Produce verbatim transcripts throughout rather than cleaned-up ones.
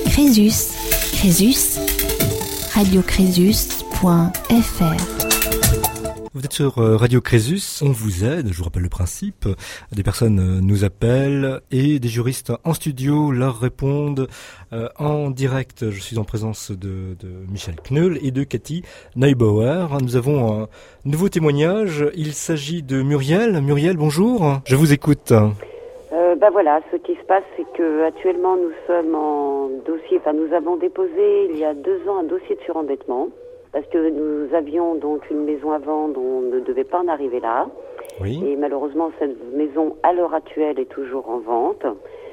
Crésus. Crésus. radio crésus point f r. Vous êtes sur Radio Crésus, on vous aide, je vous rappelle le principe, des personnes nous appellent et des juristes en studio leur répondent euh, en direct. Je suis en présence de, de Michel Kneul et de Cathy Neubauer. Nous avons un nouveau témoignage, il s'agit de Muriel. Muriel, bonjour, je vous écoute. Euh, ben voilà, ce qui se passe, c'est que actuellement nous sommes en dossier, enfin nous avons déposé il y a deux ans un dossier de surendettement. Parce que nous avions donc une maison à vendre, on ne devait pas en arriver là. Oui. Et malheureusement, cette maison, à l'heure actuelle, est toujours en vente.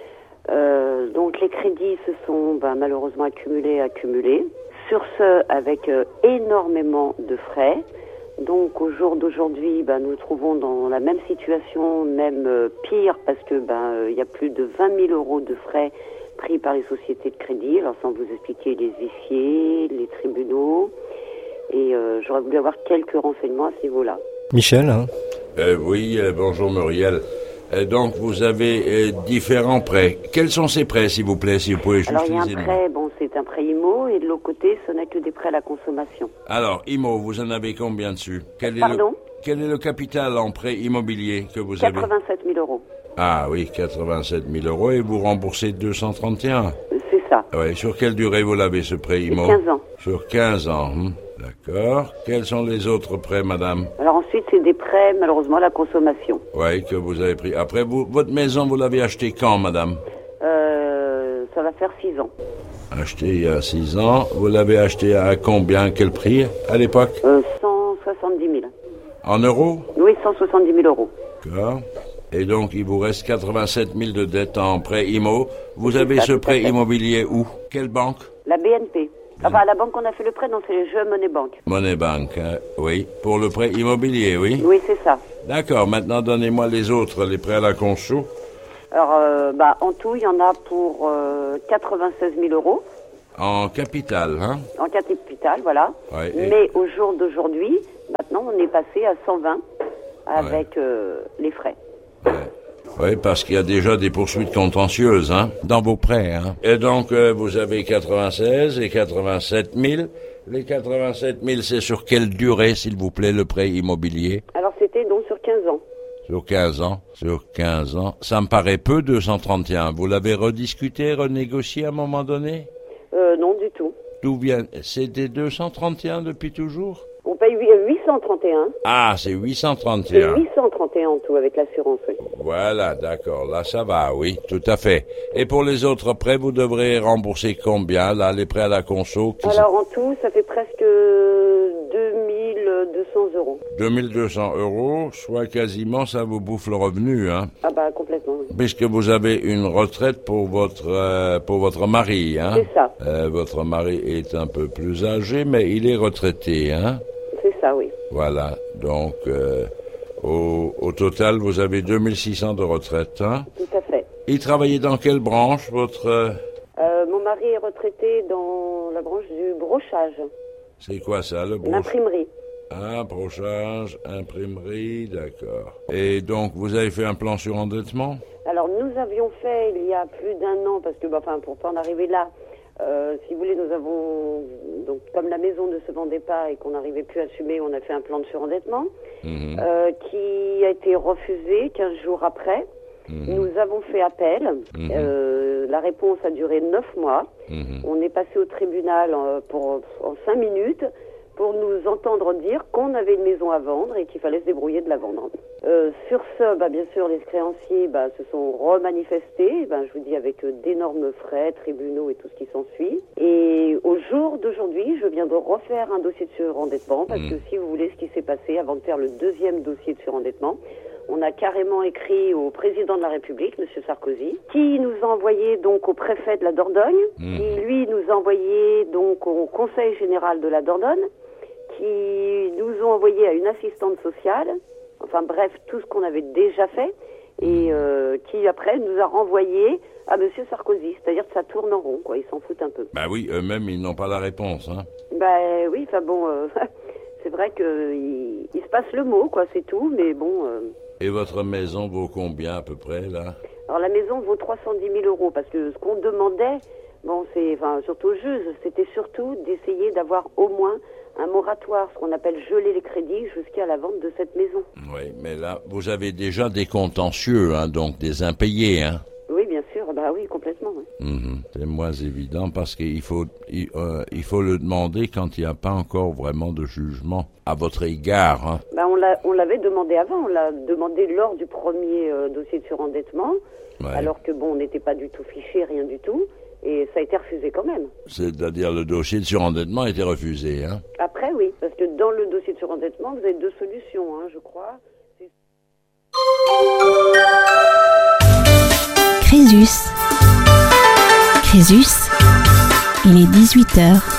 Euh, donc les crédits se sont ben, malheureusement accumulés, accumulés. Sur ce, avec euh, énormément de frais. Donc au jour d'aujourd'hui, ben, nous nous trouvons dans la même situation, même euh, pire, parce que ben il euh, y a plus de vingt mille euros de frais pris par les sociétés de crédit. Alors sans vous expliquer les huissiers, les tribunaux. Et euh, j'aurais voulu avoir quelques renseignements à ce niveau-là. Michel hein euh, Oui, euh, bonjour Muriel. Euh, donc vous avez euh, différents prêts. Quels sont ces prêts, s'il vous plaît, si vous pouvez juste les Alors il y a un prêt, bon c'est un prêt I M O, et de l'autre côté, ce n'est que des prêts à la consommation. Alors, I M O, vous en avez combien dessus? Quel Pardon est le, Quel est le capital en prêt immobilier que vous avez? quatre-vingt-sept mille euros. Ah oui, quatre-vingt-sept mille euros, et vous remboursez deux cent trente et un? C'est ça. Oui, sur quelle durée vous l'avez, ce prêt I M O? quinze ans. Sur quinze ans, hmm. D'accord. Quels sont les autres prêts, madame? Alors ensuite, c'est des prêts, malheureusement, à la consommation. Oui, que vous avez pris. Après, vous, votre maison, vous l'avez achetée quand, madame? Euh, ça va faire six ans. Acheté il y a six ans. Vous l'avez acheté à combien? Quel prix, à l'époque? euh, cent soixante-dix mille. En euros? Oui, cent soixante-dix mille euros. D'accord. Et donc, il vous reste quatre-vingt-sept mille de dette en prêt I M O. Vous C'est avez ça, ce tout à prêt fait. immobilier où? Quelle banque? La B N P. Enfin, la banque qu'on a fait le prêt, non, c'est les Jeux Money Bank. Money Bank, hein, oui. Pour le prêt immobilier, oui? Oui, c'est ça. D'accord. Maintenant, donnez-moi les autres, les prêts à la conso. Alors, euh, bah, en tout, il y en a pour euh, quatre-vingt-seize mille euros. En capital, hein? En capital, voilà. Ouais, et- Mais au jour d'aujourd'hui, maintenant, on est passé à cent vingt avec Ouais. euh, les frais. Ouais. Oui, parce qu'il y a déjà des poursuites contentieuses, hein, dans vos prêts, hein. Et donc, euh, vous avez quatre-vingt-seize et quatre-vingt-sept mille. Les quatre-vingt-sept mille, c'est sur quelle durée, s'il vous plaît, le prêt immobilier? Alors, c'était donc sur quinze ans. Sur quinze ans. Sur quinze ans. Ça me paraît peu, deux cent trente et un. Vous l'avez rediscuté, renégocié à un moment donné? Euh, non, du tout. D'où vient? C'est des deux cent trente et un depuis toujours? On paye huit cent trente et un. Ah, c'est huit cent trente et C'est un. huit cent trente et un en tout avec l'assurance, oui. Voilà, d'accord. Là, ça va, oui, tout à fait. Et pour les autres prêts, vous devrez rembourser combien, là, les prêts à la conso? qui Alors, en tout, ça fait presque deux mille deux cents euros. deux mille deux cents euros, soit quasiment, ça vous bouffe le revenu, hein. Ah bah, complètement, oui. Puisque vous avez une retraite pour votre euh, pour votre mari, hein. C'est ça. Euh, votre mari est un peu plus âgé, mais il est retraité, hein. C'est ça, oui. Voilà. Donc, euh, au, au total, vous avez deux mille six cents de retraite, hein. Tout à fait. Il travaillait dans quelle branche, votre... euh, Euh, mon mari est retraité dans la branche du brochage, C'est quoi ça, le broche? l'imprimerie. Ah, brochage, imprimerie, d'accord. Et donc, vous avez fait un plan sur endettement? Alors, nous avions fait il y a plus d'un an, parce que, bah, enfin, pour pas en arriver là, euh, si vous voulez, nous avons, donc, comme la maison ne se vendait pas et qu'on n'arrivait plus à assumer, on a fait un plan de surendettement, Mhm. euh, qui a été refusé quinze jours après. Mhm. Nous avons fait appel. Mhm. Euh, la réponse a duré neuf mois. Mhm. On est passé au tribunal euh, pour, en cinq minutes pour nous entendre dire qu'on avait une maison à vendre et qu'il fallait se débrouiller de la vendre. Euh, sur ce, bah, bien sûr, les créanciers bah, se sont remanifestés, bah, je vous dis, avec euh, d'énormes frais, tribunaux et tout ce qui s'ensuit. Et au jour d'aujourd'hui, je viens de refaire un dossier de surendettement, parce Mhm. que si vous voulez ce qui s'est passé, avant de faire le deuxième dossier de surendettement, on a carrément écrit au président de la République, M. Sarkozy, qui nous a envoyé donc au préfet de la Dordogne, Mhm. qui lui nous a envoyé donc au Conseil général de la Dordogne, qui nous ont envoyé à une assistante sociale, enfin bref, tout ce qu'on avait déjà fait, et euh, qui après nous a renvoyé à M. Sarkozy. C'est-à-dire que ça tourne en rond, quoi, ils s'en foutent un peu. Bah oui, eux-mêmes, ils n'ont pas la réponse, hein. Ben oui, enfin bon, euh, c'est vrai qu'il il se passe le mot, quoi, c'est tout, mais bon... Euh, Et votre maison vaut combien, à peu près, là? alors la maison vaut trois cent dix mille euros, parce que ce qu'on demandait, Bon, c'est, enfin, surtout le juge, c'était surtout d'essayer d'avoir au moins un moratoire, ce qu'on appelle geler les crédits jusqu'à la vente de cette maison. Oui, mais là, vous avez déjà des contentieux, hein, donc des impayés, hein. Oui, bien sûr, bah oui, complètement. Oui. Mmh, c'est moins évident parce qu'il faut, il, euh, il faut le demander quand il n'y a pas encore vraiment de jugement à votre égard. Hein. Bah on, l'a, on l'avait demandé avant, on l'a demandé lors du premier euh, dossier de surendettement, ouais. Alors que bon, on n'était pas du tout fiché, rien du tout, et ça a été refusé quand même. C'est-à-dire le dossier de surendettement a été refusé, hein. Après, oui, parce que dans le dossier de surendettement, vous avez deux solutions, hein, je crois. C'est... Crésus. Crésus, il est dix-huit heures.